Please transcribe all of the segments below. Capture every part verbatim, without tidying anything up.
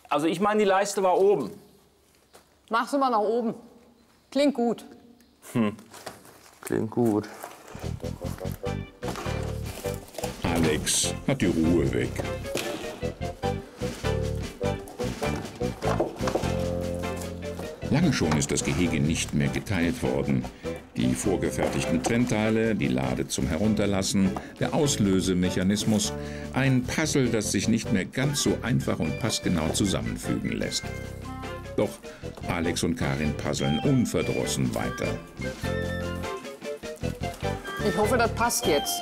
Also ich meine, die Leiste war oben. Mach's immer nach oben. Klingt gut. Hm. Klingt gut. Alex hat die Ruhe weg. Lange schon ist das Gehege nicht mehr geteilt worden. Die vorgefertigten Trennteile, die Lade zum Herunterlassen, der Auslösemechanismus. Ein Puzzle, das sich nicht mehr ganz so einfach und passgenau zusammenfügen lässt. Doch Alex und Karin puzzeln unverdrossen weiter. Ich hoffe, das passt jetzt.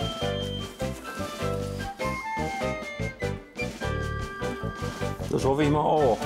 Das hoffe ich mal auch.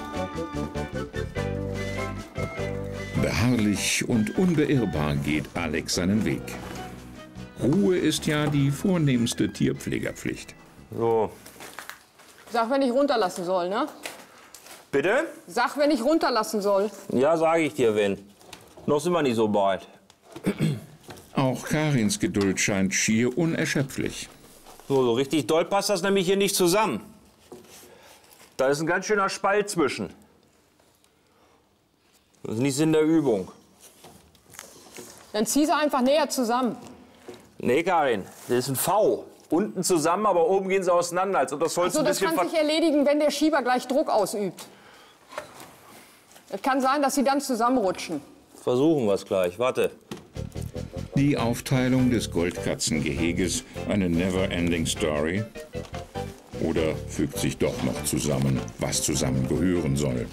Beharrlich und unbeirrbar geht Alex seinen Weg. Ruhe ist ja die vornehmste Tierpflegerpflicht. So. Sag, wenn ich runterlassen soll, ne? Bitte? Sag, wenn ich runterlassen soll. Ja, sage ich dir, wenn. Noch sind wir nicht so weit. Auch Karins Geduld scheint schier unerschöpflich. So, so richtig doll passt das nämlich hier nicht zusammen. Da ist ein ganz schöner Spalt zwischen. Das ist nicht Sinn der Übung. Dann zieh sie einfach näher zusammen. Nee, Karin, das ist ein V. Unten zusammen, aber oben gehen sie auseinander. Also das sollst Also ein das bisschen kann sich erledigen, wenn der Schieber gleich Druck ausübt. Es kann sein, dass sie dann zusammenrutschen. Versuchen wir es gleich. Warte. Die Aufteilung des Goldkatzengeheges eine never-ending story? Oder fügt sich doch noch zusammen, was zusammengehören soll?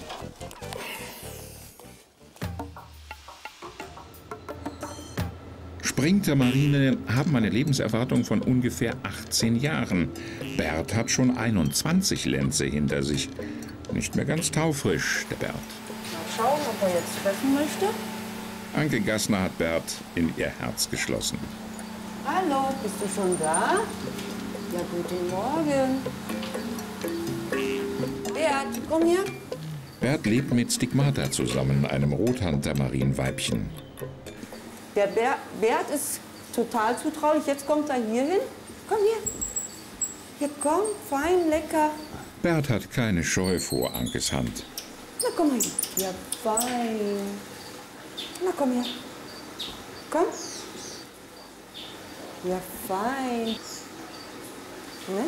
Springtamarine haben eine Lebenserwartung von ungefähr achtzehn Jahren. Bert hat schon einundzwanzig Lenze hinter sich. Nicht mehr ganz taufrisch, der Bert. Mal schauen, ob er jetzt treffen möchte. Anke Gassner hat Bert in ihr Herz geschlossen. Hallo, bist du schon da? Ja, guten Morgen. Bert, komm her. Bert lebt mit Stigmata zusammen, einem Rothand-Tamarin-Weibchen. Der Bär, Bert ist total zutraulich. Jetzt kommt er hier hin. Komm hier. Hier, komm, fein, lecker. Bert hat keine Scheu vor Ankes Hand. Na, komm mal hier. Ja, fein. Na, komm her. Komm. Ja, fein. Ne?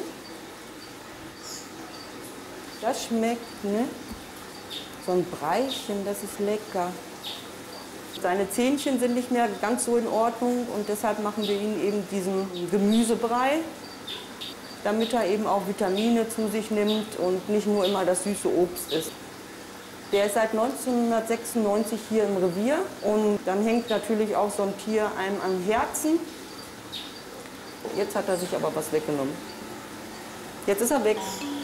Das schmeckt, ne? So ein Breichen, das ist lecker. Seine Zähnchen sind nicht mehr ganz so in Ordnung und deshalb machen wir ihm eben diesen Gemüsebrei, damit er eben auch Vitamine zu sich nimmt und nicht nur immer das süße Obst isst. Der ist seit neunzehnhundertsechsundneunzig hier im Revier und dann hängt natürlich auch so ein Tier einem am Herzen. Jetzt hat er sich aber was weggenommen. Jetzt ist er weg.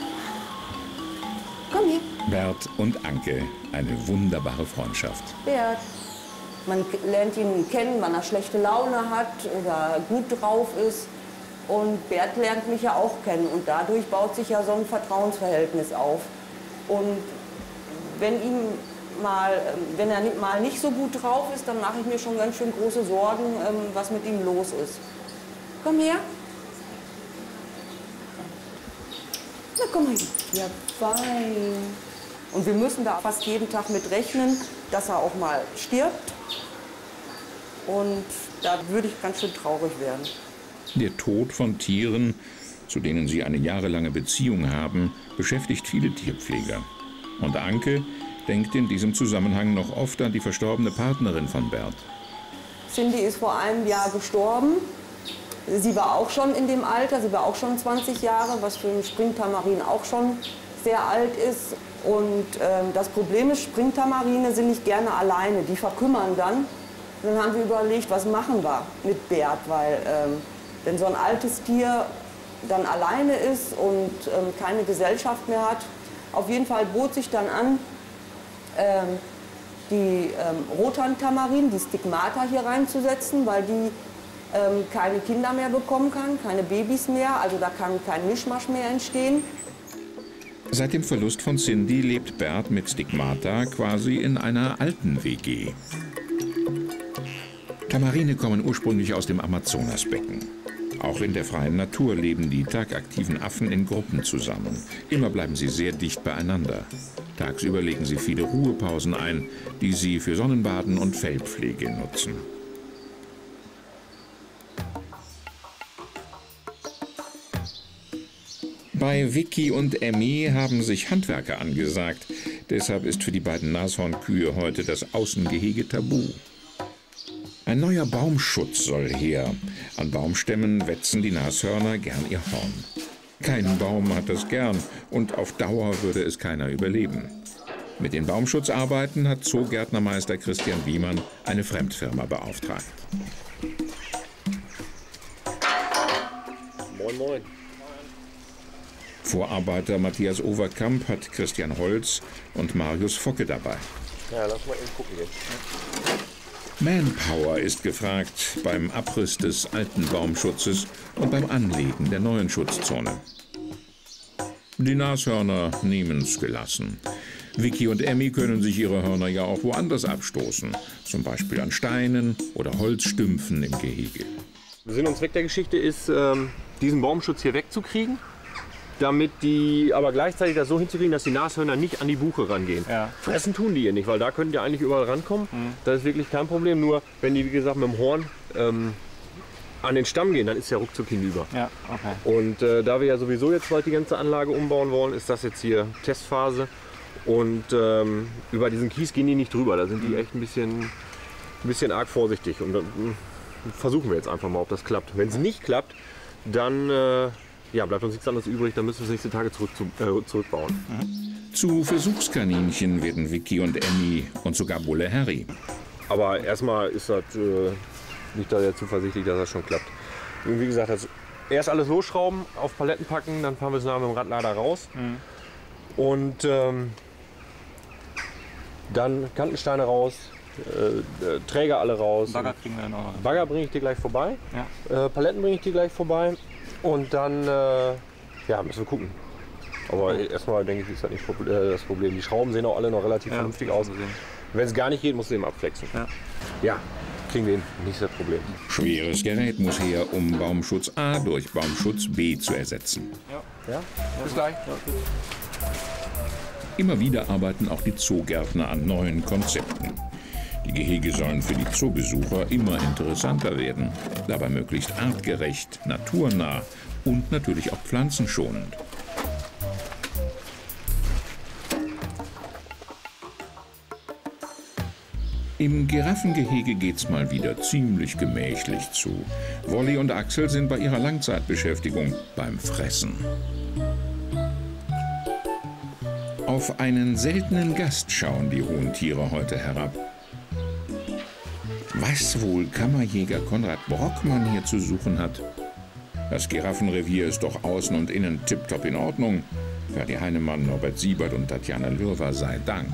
Komm hier. Bert und Anke, eine wunderbare Freundschaft. Bert. Man lernt ihn kennen, wann er schlechte Laune hat oder gut drauf ist. Und Bert lernt mich ja auch kennen. Und dadurch baut sich ja so ein Vertrauensverhältnis auf. Und wenn, ihm mal, wenn er mal nicht so gut drauf ist, dann mache ich mir schon ganz schön große Sorgen, was mit ihm los ist. Komm her. Na, komm mal hier. Ja, fein. Und wir müssen da fast jeden Tag mit rechnen, dass er auch mal stirbt. Und da würde ich ganz schön traurig werden. Der Tod von Tieren, zu denen sie eine jahrelange Beziehung haben, beschäftigt viele Tierpfleger. Und Anke denkt in diesem Zusammenhang noch oft an die verstorbene Partnerin von Bert. Cindy ist vor einem Jahr gestorben. Sie war auch schon in dem Alter, sie war auch schon zwanzig Jahre, was für einen Springtamarin auch schon sehr alt ist. Und ähm, das Problem ist, Springtamarine sind nicht gerne alleine, die verkümmern dann. Und dann haben wir überlegt, was machen wir mit Bert, weil ähm, wenn so ein altes Tier dann alleine ist und ähm, keine Gesellschaft mehr hat, auf jeden Fall bot sich dann an, ähm, die ähm, Rothand-Tamarin, die Stigmata hier reinzusetzen, weil die ähm, keine Kinder mehr bekommen kann, keine Babys mehr, also da kann kein Mischmasch mehr entstehen. Seit dem Verlust von Cindy lebt Bert mit Stigmata quasi in einer alten W G. Tamarine kommen ursprünglich aus dem Amazonasbecken. Auch in der freien Natur leben die tagaktiven Affen in Gruppen zusammen. Immer bleiben sie sehr dicht beieinander. Tagsüber legen sie viele Ruhepausen ein, die sie für Sonnenbaden und Fellpflege nutzen. Bei Vicky und Emmy haben sich Handwerker angesagt. Deshalb ist für die beiden Nashornkühe heute das Außengehege tabu. Ein neuer Baumschutz soll her. An Baumstämmen wetzen die Nashörner gern ihr Horn. Kein Baum hat das gern und auf Dauer würde es keiner überleben. Mit den Baumschutzarbeiten hat Zoogärtnermeister Christian Wiemann eine Fremdfirma beauftragt. Moin, moin. Vorarbeiter Matthias Overkamp hat Christian Holz und Marius Focke dabei. Ja, lass mal eben gucken jetzt. Manpower ist gefragt beim Abriss des alten Baumschutzes und beim Anlegen der neuen Schutzzone. Die Nashörner nehmen's gelassen. Vicky und Emmy können sich ihre Hörner ja auch woanders abstoßen, zum Beispiel an Steinen oder Holzstümpfen im Gehege. Sinn und Zweck der Geschichte ist, ähm, diesen Baumschutz hier wegzukriegen, damit die aber gleichzeitig das so hinzukriegen, dass die Nashörner nicht an die Buche rangehen. Ja. Fressen tun die hier nicht, weil da können die eigentlich überall rankommen. Mhm. Das ist wirklich kein Problem. Nur wenn die, wie gesagt, mit dem Horn ähm, an den Stamm gehen, dann ist der ruckzuck hinüber. Ja, okay. Und äh, da wir ja sowieso jetzt bald die ganze Anlage umbauen wollen, ist das jetzt hier Testphase. Und ähm, über diesen Kies gehen die nicht drüber. Da sind die echt ein bisschen, ein bisschen arg vorsichtig. Und dann äh, versuchen wir jetzt einfach mal, ob das klappt. Wenn es nicht klappt, dann äh, ja, bleibt uns nichts anderes übrig. Dann müssen wir es nächste Tage zurück, zu, äh, zurückbauen. Mhm. Zu Versuchskaninchen werden Vicky und Emmy und sogar Bulle Harry. Aber erstmal ist das äh, nicht da sehr zuversichtlich, dass das schon klappt. Und wie gesagt, das erst alles losschrauben, auf Paletten packen, dann fahren wir es nachher mit dem Radlader raus. Mhm. Und ähm, dann Kantensteine raus, äh, Träger alle raus. Bagger kriegen wir dann auch noch. Bagger bringe ich dir gleich vorbei. Ja. Äh, Paletten bringe ich dir gleich vorbei. Und dann äh, ja, müssen wir gucken. Aber oh. erstmal denke ich, ist das nicht äh, das Problem. Die Schrauben sehen auch alle noch relativ ja, vernünftig aus. Wenn es gar nicht geht, musst du eben abflexen. Ja. ja, kriegen wir hin. Nicht das Problem. Schweres Gerät muss her, um Baumschutz A durch Baumschutz B zu ersetzen. Ja, ja? Bis gleich. Ja, Immer wieder arbeiten auch die Zoogärtner an neuen Konzepten. Die Gehege sollen für die Zoobesucher immer interessanter werden, dabei möglichst artgerecht, naturnah und natürlich auch pflanzenschonend. Im Giraffengehege geht's mal wieder ziemlich gemächlich zu. Wolli und Axel sind bei ihrer Langzeitbeschäftigung beim Fressen. Auf einen seltenen Gast schauen die hohen Tiere heute herab. Was wohl Kammerjäger Konrad Brockmann hier zu suchen hat? Das Giraffenrevier ist doch außen und innen tipptopp in Ordnung. Ferdi Heinemann, Norbert Siebert und Tatjana Lürwer sei Dank.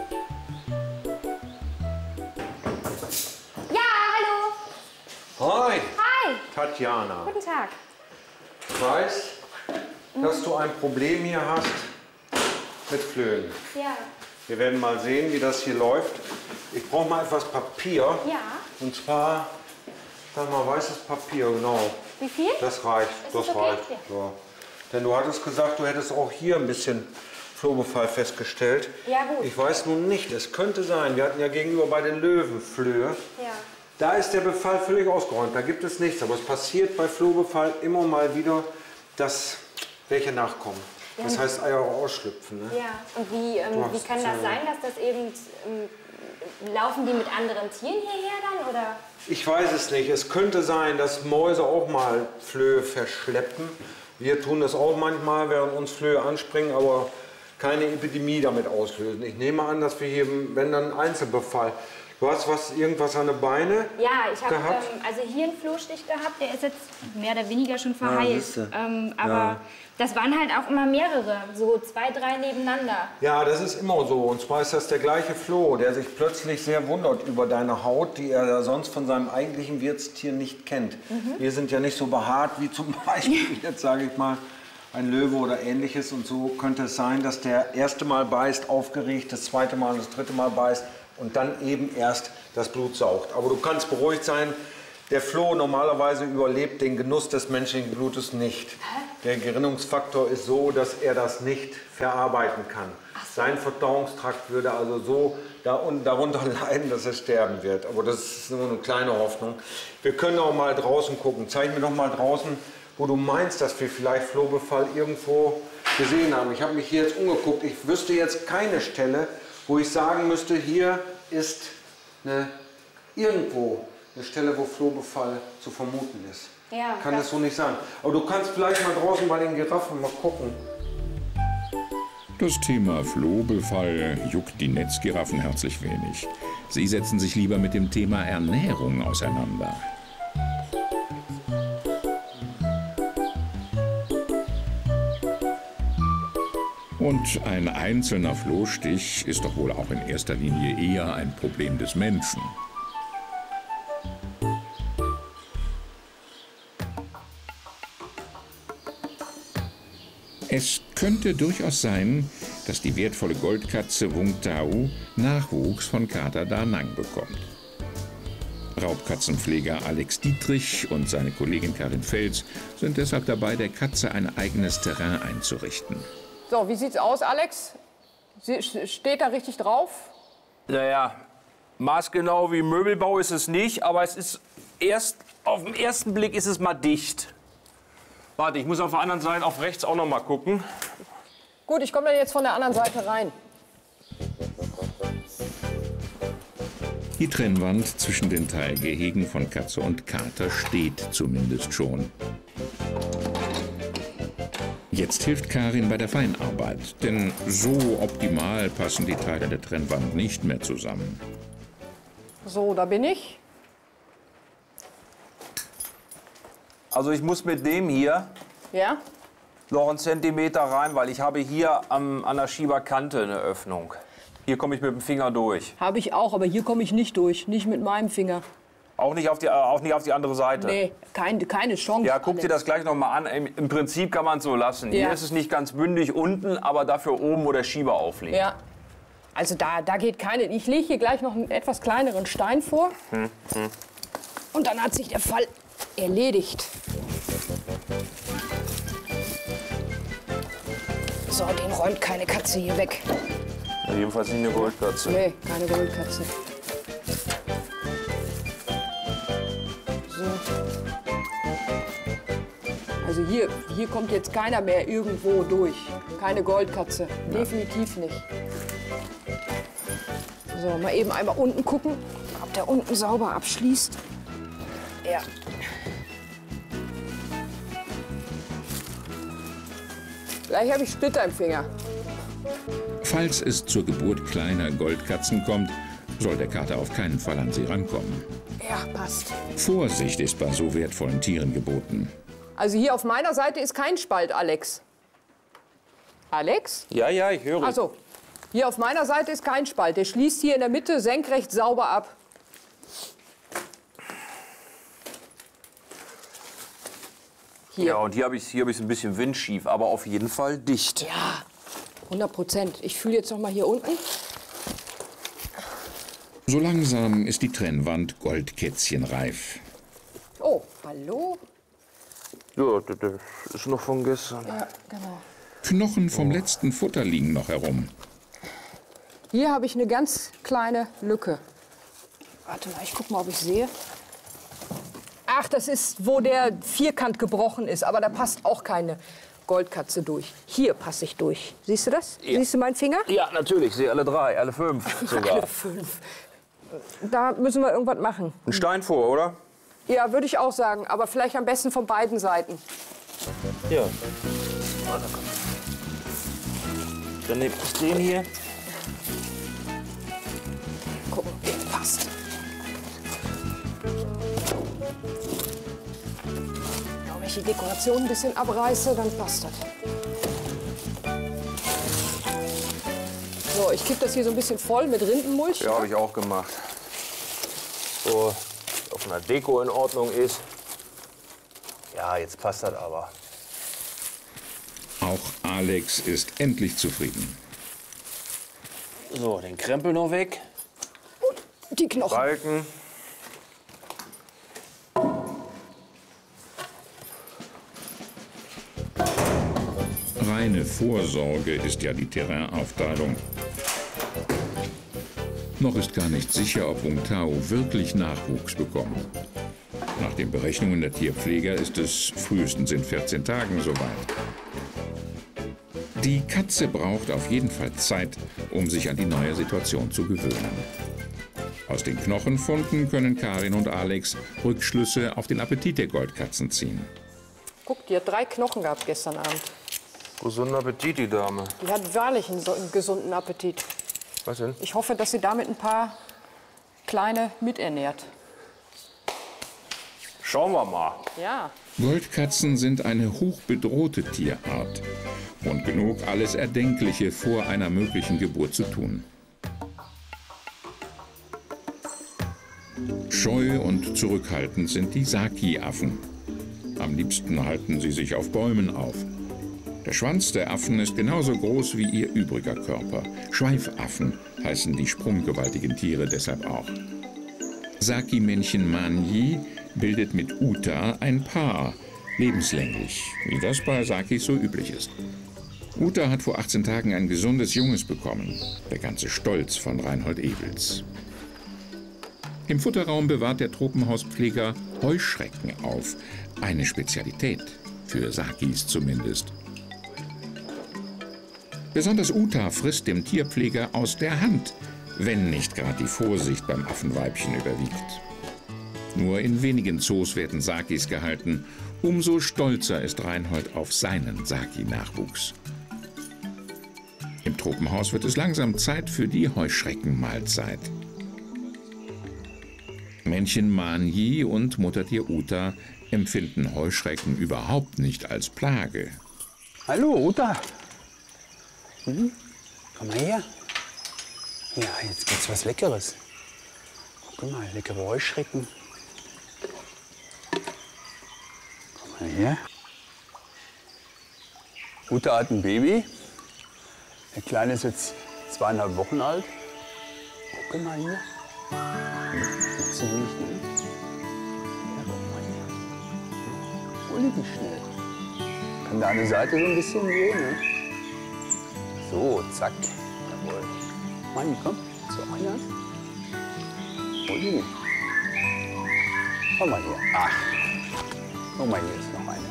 Ja, hallo. Hi. Hi. Tatjana. Guten Tag. Ich weiß, dass du ein Problem hier hast mit Flöhen. Ja. Wir werden mal sehen, wie das hier läuft. Ich brauche mal etwas Papier. Ja. Und zwar, sag mal, weißes Papier, genau. Wie viel? Das reicht, Ist das das okay? reicht. Ja. Denn du hattest gesagt, du hättest auch hier ein bisschen Flohbefall festgestellt. Ja, gut. Ich weiß nun nicht, es könnte sein, wir hatten ja gegenüber bei den Löwen Flöhe. Ja. Da ist der Befall völlig ausgeräumt, da gibt es nichts. Aber es passiert bei Flohbefall immer mal wieder, dass welche nachkommen. Ja, das heißt Eier ausschlüpfen. Ne? Ja, und wie, ähm, wie kann das sein, dass das eben, ähm, laufen die mit anderen Tieren hierher dann, oder? Ich weiß es nicht. Es könnte sein, dass Mäuse auch mal Flöhe verschleppen. Wir tun das auch manchmal, während uns Flöhe anspringen, aber keine Epidemie damit auslösen. Ich nehme an, dass wir hier, wenn dann Einzelbefall. Du hast was, irgendwas an den Beinen? Ja, ich habe ähm, also hier einen Flohstich gehabt, der ist jetzt mehr oder weniger schon verheilt. Ja, ähm, aber ja. Das waren halt auch immer mehrere, so zwei, drei nebeneinander. Ja, das ist immer so. Und zwar ist das der gleiche Floh, der sich plötzlich sehr wundert über deine Haut, die er sonst von seinem eigentlichen Wirtstier nicht kennt. Mhm. Wir sind ja nicht so behaart wie zum Beispiel, jetzt sage ich mal, ein Löwe oder ähnliches. Und so könnte es sein, dass der erste Mal beißt, aufgeregt, das zweite Mal und das dritte Mal beißt und dann eben erst das Blut saugt. Aber du kannst beruhigt sein, Der Floh normalerweise überlebt den Genuss des menschlichen Blutes nicht. Der Gerinnungsfaktor ist so, dass er das nicht verarbeiten kann. Sein Verdauungstrakt würde also so darunter leiden, dass er sterben wird. Aber das ist nur eine kleine Hoffnung. Wir können auch mal draußen gucken. Zeig mir doch mal draußen, wo du meinst, dass wir vielleicht Flohbefall irgendwo gesehen haben. Ich habe mich hier jetzt umgeguckt. Ich wüsste jetzt keine Stelle, wo ich sagen müsste, hier ist eine, irgendwo eine Stelle, wo Flohbefall zu vermuten ist. Ja, kann das so nicht sein. Aber du kannst vielleicht mal draußen bei den Giraffen mal gucken. Das Thema Flohbefall juckt die Netzgiraffen herzlich wenig. Sie setzen sich lieber mit dem Thema Ernährung auseinander. Und ein einzelner Flohstich ist doch wohl auch in erster Linie eher ein Problem des Menschen. Es könnte durchaus sein, dass die wertvolle Goldkatze Wung Tau Nachwuchs von Kater Da Nang bekommt. Raubkatzenpfleger Alex Dietrich und seine Kollegin Karin Fels sind deshalb dabei, der Katze ein eigenes Terrain einzurichten. So, wie sieht's aus, Alex? Sie, steht da richtig drauf? Naja, maßgenau wie Möbelbau ist es nicht, aber es ist erst, auf den ersten Blick ist es mal dicht. Warte, ich muss auf der anderen Seite, auf rechts auch noch mal gucken. Gut, ich komme dann jetzt von der anderen Seite rein. Die Trennwand zwischen den Teilgehegen von Katze und Kater steht zumindest schon. Jetzt hilft Karin bei der Feinarbeit, denn so optimal passen die Teile der Trennwand nicht mehr zusammen. So, da bin ich. Also ich muss mit dem hier Ja? noch einen Zentimeter rein, weil ich habe hier am, an der Schieberkante eine Öffnung. Hier komme ich mit dem Finger durch. Habe ich auch, aber hier komme ich nicht durch. Nicht mit meinem Finger. Auch nicht auf die, auch nicht auf die andere Seite? Nee, kein, keine Chance. Ja, guck dir Alex. das gleich noch mal an. Im, im Prinzip kann man es so lassen. Ja. Hier ist es nicht ganz bündig unten, aber dafür oben, wo der Schieber aufliegt. Ja. Also da, da geht keine. Ich lege hier gleich noch einen etwas kleineren Stein vor. Hm, hm. Und dann hat sich der Fall erledigt. So, den räumt keine Katze hier weg. Ja, jedenfalls nicht eine Goldkatze. Nee, keine Goldkatze. So. Also hier, hier kommt jetzt keiner mehr irgendwo durch. Keine Goldkatze. Definitiv nicht. So, mal eben einmal unten gucken, ob der unten sauber abschließt. Ja. Gleich habe ich Splitter im Finger. Falls es zur Geburt kleiner Goldkatzen kommt, soll der Kater auf keinen Fall an sie rankommen. Ja, passt. Vorsicht ist bei so wertvollen Tieren geboten. Also hier auf meiner Seite ist kein Spalt, Alex. Alex? Ja, ja, ich höre. Also, hier auf meiner Seite ist kein Spalt. Der schließt hier in der Mitte senkrecht sauber ab. Hier. Ja, und hier habe ich es hier hab ich's ein bisschen windschief, aber auf jeden Fall dicht. Ja, hundert Prozent. Ich fühle jetzt noch mal hier unten. So langsam ist die Trennwand goldkätzchenreif. Oh, hallo? Ja, das ist noch von gestern. Ja, genau. Knochen vom letzten Futter liegen noch herum. Hier habe ich eine ganz kleine Lücke. Warte mal, ich guck mal, ob ich sehe. Ach, das ist, wo der Vierkant gebrochen ist. Aber da passt auch keine Goldkatze durch. Hier passe ich durch. Siehst du das? Ja. Siehst du meinen Finger? Ja, natürlich. Ich sehe alle drei, alle fünf sogar. Alle fünf. Da müssen wir irgendwas machen. Ein Stein vor, oder? Ja, würde ich auch sagen. Aber vielleicht am besten von beiden Seiten. Ja. Warte, komm. Dann nehme ich den hier. Gucken, der passt. Ja, wenn ich die Dekoration ein bisschen abreiße, dann passt das. So, ich kippe das hier so ein bisschen voll mit Rindenmulch. Ja, habe ich auch gemacht. So, auf einer Deko in Ordnung ist. Ja, jetzt passt das aber. Auch Alex ist endlich zufrieden. So, den Krempel noch weg. Die Knochen. Balken. Reine Vorsorge ist ja die Terrainaufteilung. Noch ist gar nicht sicher, ob Wung Tao wirklich Nachwuchs bekommt. Nach den Berechnungen der Tierpfleger ist es frühestens in vierzehn Tagen soweit. Die Katze braucht auf jeden Fall Zeit, um sich an die neue Situation zu gewöhnen. Aus den Knochenfunden können Karin und Alex Rückschlüsse auf den Appetit der Goldkatzen ziehen. Guck, die hat drei Knochen gehabt gestern Abend. Gesunden Appetit, die Dame. Die hat wahrlich einen, so einen gesunden Appetit. Was denn? Ich hoffe, dass sie damit ein paar kleine miternährt. Schauen wir mal. Ja. Goldkatzen sind eine hochbedrohte Tierart. Grund genug, alles Erdenkliche vor einer möglichen Geburt zu tun. Scheu und zurückhaltend sind die Saki-Affen. Am liebsten halten sie sich auf Bäumen auf. Der Schwanz der Affen ist genauso groß wie ihr übriger Körper. Schweifaffen heißen die sprunggewaltigen Tiere deshalb auch. Saki-Männchen Manyi bildet mit Uta ein Paar, lebenslänglich, wie das bei Sakis so üblich ist. Uta hat vor achtzehn Tagen ein gesundes Junges bekommen. Der ganze Stolz von Reinhold Ewels. Im Futterraum bewahrt der Tropenhauspfleger Heuschrecken auf. Eine Spezialität, für Sakis zumindest. Besonders Uta frisst dem Tierpfleger aus der Hand, wenn nicht gerade die Vorsicht beim Affenweibchen überwiegt. Nur in wenigen Zoos werden Sakis gehalten. Umso stolzer ist Reinhold auf seinen Saki-Nachwuchs. Im Tropenhaus wird es langsam Zeit für die Heuschreckenmahlzeit. Männchen Manyi und Muttertier Uta empfinden Heuschrecken überhaupt nicht als Plage. Hallo, Uta. Hm? Komm mal her. Ja, jetzt gibt's was Leckeres. Guck mal, leckere Heuschrecken. Komm mal her. Uta hat ein Baby. Der Kleine ist jetzt zweieinhalb Wochen alt. Guck mal hier. Jetzt nehme ich den. Ja, guck mal hier. Hol die schnell. Kann da an der Seite so ein bisschen gehen, ne? So, zack. Jawohl. Mann, komm. So, einer. Hol die. Komm mal hier. Ach. Guck mal, hier ist noch einer.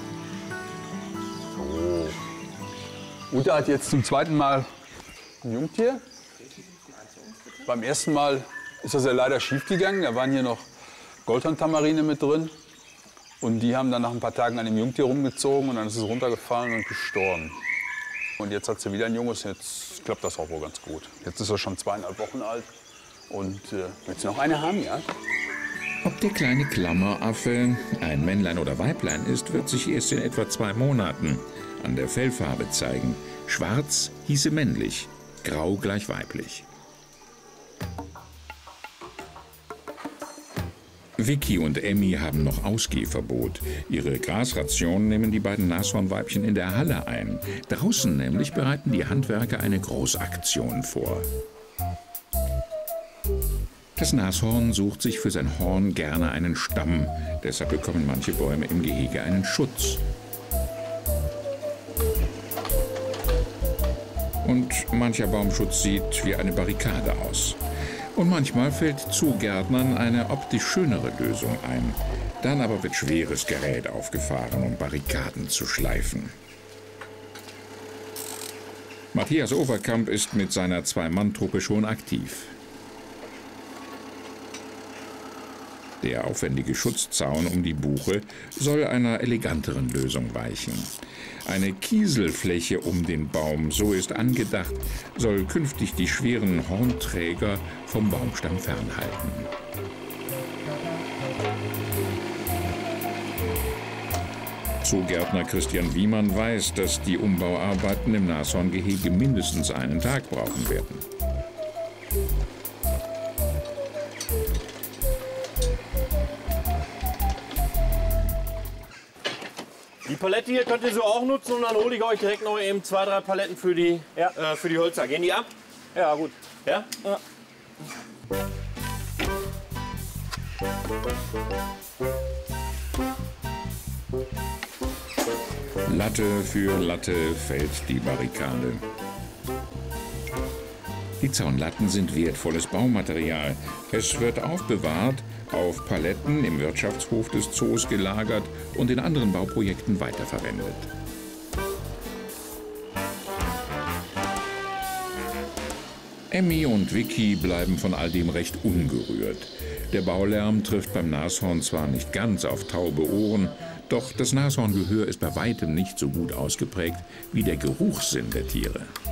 So. Uta hat jetzt zum zweiten Mal ein Jungtier. Beim ersten Mal ist das ja leider schief gegangen. Da waren hier noch Goldhorntamarine mit drin. Und die haben dann nach ein paar Tagen an dem Jungtier rumgezogen und dann ist es runtergefallen und gestorben. Und jetzt hat sie wieder ein Junges, jetzt klappt das auch wohl ganz gut. Jetzt ist er schon zweieinhalb Wochen alt und äh, willst du noch eine haben, ja? Ob der kleine Klammeraffe ein Männlein oder Weiblein ist, wird sich erst in etwa zwei Monaten an der Fellfarbe zeigen. Schwarz hieße männlich, grau gleich weiblich. Vicky und Emmy haben noch Ausgehverbot. Ihre Grasration nehmen die beiden Nashornweibchen in der Halle ein. Draußen nämlich bereiten die Handwerker eine Großaktion vor. Das Nashorn sucht sich für sein Horn gerne einen Stamm. Deshalb bekommen manche Bäume im Gehege einen Schutz. Und mancher Baumschutz sieht wie eine Barrikade aus. Und manchmal fällt Zoogärtnern eine optisch schönere Lösung ein. Dann aber wird schweres Gerät aufgefahren, um Barrikaden zu schleifen. Matthias Overkamp ist mit seiner Zwei-Mann-Truppe schon aktiv. Der aufwendige Schutzzaun um die Buche soll einer eleganteren Lösung weichen. Eine Kieselfläche um den Baum, so ist angedacht, soll künftig die schweren Hornträger vom Baumstamm fernhalten. Zoogärtner Christian Wiemann weiß, dass die Umbauarbeiten im Nashorngehege mindestens einen Tag brauchen werden. Die Palette hier könnt ihr so auch nutzen und dann hole ich euch direkt noch eben zwei, drei Paletten für die, ja. äh, für die Hölzer. Gehen die ab? Ja, gut. Ja? Ja. Latte für Latte fällt die Barrikade. Die Zaunlatten sind wertvolles Baumaterial. Es wird aufbewahrt, auf Paletten im Wirtschaftshof des Zoos gelagert und in anderen Bauprojekten weiterverwendet. Emmy und Vicky bleiben von all dem recht ungerührt. Der Baulärm trifft beim Nashorn zwar nicht ganz auf taube Ohren, doch das Nashorngehör ist bei weitem nicht so gut ausgeprägt wie der Geruchssinn der Tiere.